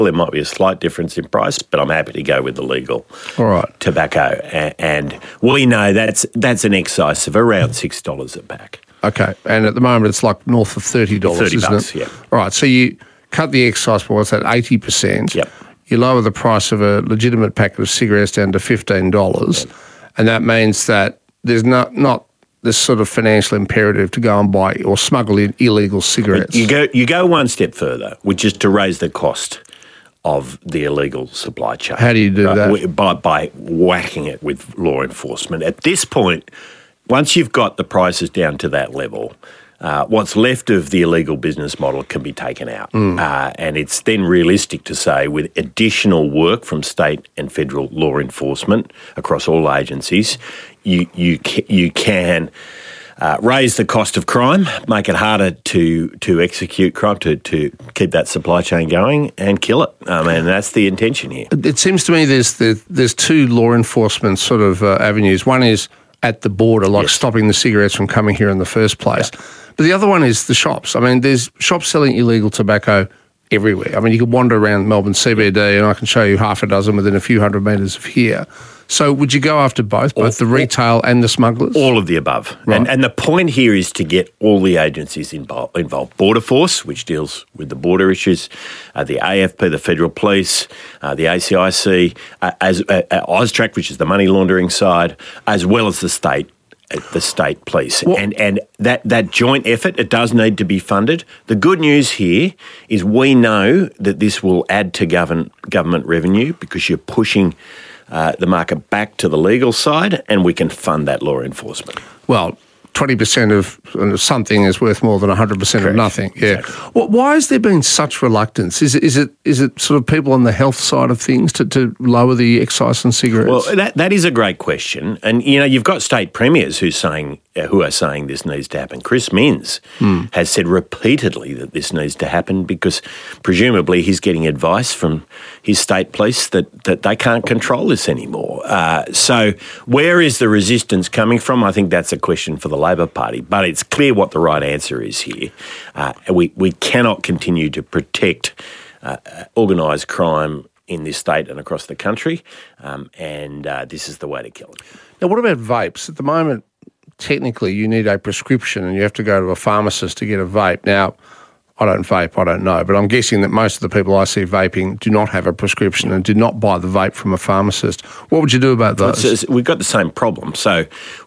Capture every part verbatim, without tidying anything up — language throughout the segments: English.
There might be a slight difference in price, but I'm happy to go with the legal All right. tobacco. And, and we know that's that's an excise of around six dollars a pack. Okay, and at the moment it's like north of thirty dollars, thirty isn't bucks, it? yeah. All right, so you cut the excise by, what's that, eighty percent. Yep. You lower the price of a legitimate packet of cigarettes down to fifteen dollars, yep. and that means that there's not not this sort of financial imperative to go and buy or smuggle in illegal cigarettes. You go you go one step further, which is to raise the cost of the illegal supply chain. How do you do right? that? By, by whacking it with law enforcement. At this point, once you've got the prices down to that level, uh, what's left of the illegal business model can be taken out. Mm. Uh, and it's then realistic to say with additional work from state and federal law enforcement across all agencies, you, you, ca- you can... Uh, raise the cost of crime, make it harder to to execute crime, to, to keep that supply chain going and kill it. I mean, that's the intention here. It seems to me there's the, there's two law enforcement sort of uh, avenues. One is at the border, like yes. stopping the cigarettes from coming here in the first place. Yeah. But the other one is the shops. I mean, there's shops selling illegal tobacco everywhere. I mean, you could wander around Melbourne C B D and I can show you half a dozen within a few hundred metres of here. So would you go after both, both the retail and the smugglers? All of the above. Right. And, and the point here is to get all the agencies involved. involved. Border Force, which deals with the border issues, uh, the A F P, the Federal Police, uh, the A C I C, uh, as uh, uh, AUSTRAC, which is the money laundering side, as well as the state the state police. Well, and and that, that joint effort, it does need to be funded. The good news here is we know that this will add to government, government revenue because you're pushing uh, the market back to the legal side and we can fund that law enforcement. Well, twenty percent of something is worth more than one hundred percent Correct. of nothing. Yeah. Exactly. Well, why has there been such reluctance? Is it, is it is it sort of people on the health side of things to, to lower the excise on cigarettes? Well, that that is a great question. And, you know, you've got state premiers who's saying, uh, who are saying this needs to happen. Chris Minns mm. has said repeatedly that this needs to happen because presumably he's getting advice from his state police that, that they can't control this anymore. Uh, so where is the resistance coming from? I think that's a question for the Labor Party, but it's clear what the right answer is here. Uh, we, we cannot continue to protect uh, organised crime in this state and across the country, um, and uh, this is the way to kill it. Now, what about vapes? At the moment, technically, you need a prescription and you have to go to a pharmacist to get a vape. Now, I don't vape, I don't know, but I'm guessing that most of the people I see vaping do not have a prescription and do not buy the vape from a pharmacist. What would you do about those? It's, it's, we've got the same problem. So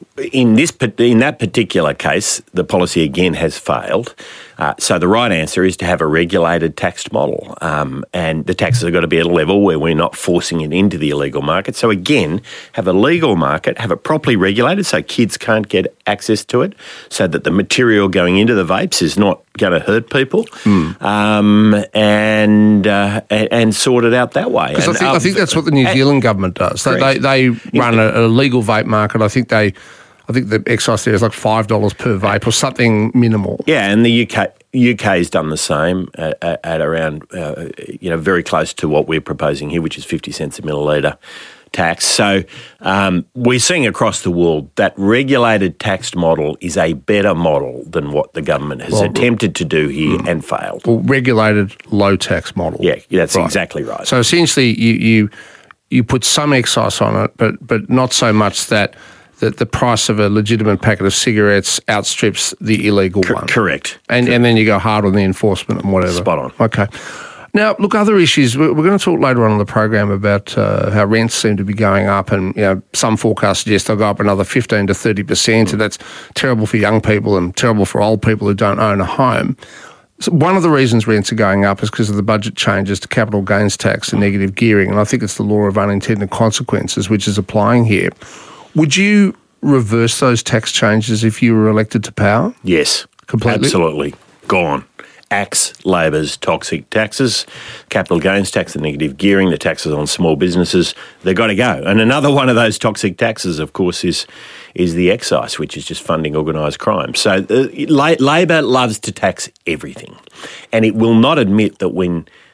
in this in that particular case, the policy again has failed. Uh, so the right answer is to have a regulated taxed model. Um, and the taxes have got to be at a level where we're not forcing it into the illegal market. So again, have a legal market, have it properly regulated so kids can't get access to it, so that the material going into the vapes is not going to hurt people, mm. um, and, uh, and and sort it out that way. Because I think, um, I think that's what the New Zealand government does. They, they, they run a, a legal vape market. I think they... I think the excise there is like five dollars per vape or something minimal. Yeah, and the U K U K has done the same at, at, at around, uh, you know, very close to what we're proposing here, which is fifty cents a millilitre tax. So um, we're seeing across the world that regulated taxed model is a better model than what the government has well, attempted to do here mm, and failed. Well, regulated low tax model. Yeah, that's right. exactly right. So essentially you, you you put some excise on it, but but not so much that... that the price of a legitimate packet of cigarettes outstrips the illegal Co- one. Correct. And correct. and then you go hard on the enforcement and whatever. Spot on. Okay. Now, look, other issues. We're, we're going to talk later on in the program about uh, how rents seem to be going up, and you know some forecasts suggest they'll go up another fifteen to thirty percent, mm. and that's terrible for young people and terrible for old people who don't own a home. So one of the reasons rents are going up is because of the budget changes to capital gains tax and negative gearing, and I think it's the law of unintended consequences which is applying here. Would you reverse those tax changes if you were elected to power? Yes, completely. Absolutely. Gone. Axe Labor's toxic taxes, capital gains tax, the negative gearing, the taxes on small businesses, they've got to go. And another one of those toxic taxes, of course, is is the excise, which is just funding organised crime. So uh, La- Labor loves to tax everything. And it will not admit that when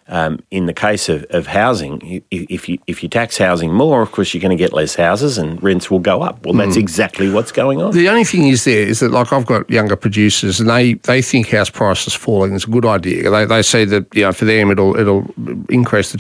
Um, in the case of, of housing, if you if you tax housing more, of course you're going to get less houses and rents will go up. Well, that's mm. exactly what's going on. The only thing is there is that, like, I've got younger producers and they, they think house prices falling is a good idea. They they say that, you know, for them it'll it'll increase the